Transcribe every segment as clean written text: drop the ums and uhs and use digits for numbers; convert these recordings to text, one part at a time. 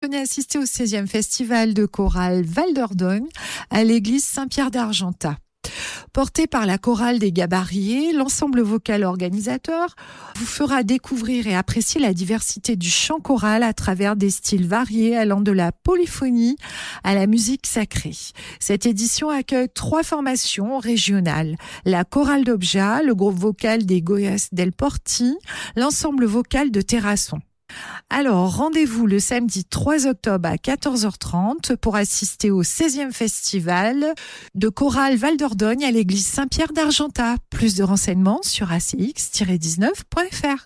venez assister au 16e festival de chorale Val d'Ordogne à l'église Saint-Pierre d'Argentat. Porté par la chorale des Gabariers, l'ensemble vocal organisateur vous fera découvrir et apprécier la diversité du chant choral à travers des styles variés allant de la polyphonie à la musique sacrée. Cette édition accueille 3 formations régionales. La chorale d'Obja, le groupe vocal des Goyas del Porti, l'ensemble vocal de Terrasson. Alors, rendez-vous le samedi 3 octobre à 14h30 pour assister au 16e festival de chorale Val d'Ordogne à l'église Saint-Pierre d'Argentat. Plus de renseignements sur acx-19.fr.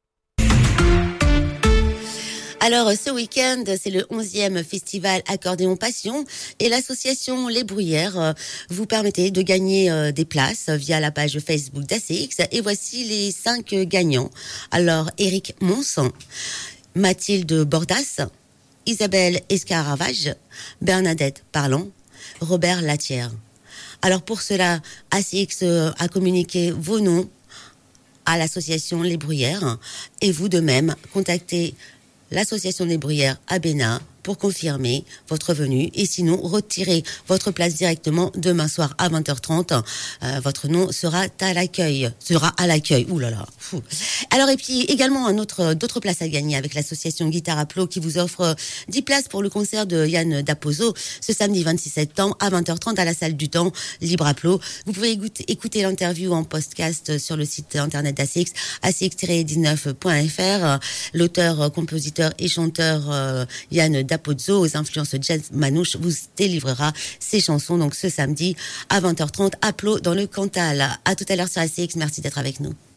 Alors, ce week-end, c'est le 11e festival Accordéon Passion et l'association Les Bruyères vous permettait de gagner des places via la page Facebook d'ACX. Et voici les 5 gagnants. Alors, Éric Mons, Mathilde Bordas, Isabelle Escaravage, Bernadette Parlant, Robert Latière. Alors, pour cela, ACX a communiqué vos noms à l'association Les Bruyères et vous de même, contactez l'association des Bruyères à Bénin pour confirmer votre venue et sinon retirez votre place directement demain soir à 20h30. Votre nom sera à l'accueil. Ouh là là. Fou. Alors et puis également d'autres places à gagner avec l'association Guitare à Plot qui vous offre 10 places pour le concert de Yann Daposo ce samedi 26 septembre à 20h30 à la salle du Temps, libre à Plot. Vous pouvez écouter l'interview en podcast sur le site internet d'ACX, acx-19.fr. L'auteur, compositeur et chanteur Yann Dapozo, aux influences jazz manouche, vous délivrera ses chansons donc ce samedi à 20h30 à Plot dans le Cantal. À tout à l'heure sur ACX, merci d'être avec nous.